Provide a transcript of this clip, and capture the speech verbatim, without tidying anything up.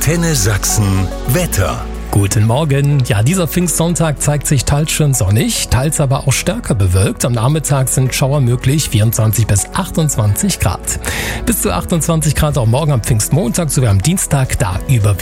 Antenne Sachsen Wetter. Guten Morgen. Ja, dieser Pfingstsonntag zeigt sich teils schön sonnig, teils aber auch stärker bewölkt. Am Nachmittag sind Schauer möglich, vierundzwanzig bis achtundzwanzig Grad. Bis zu achtundzwanzig Grad auch morgen am Pfingstmontag sowie am Dienstag, da überwiegend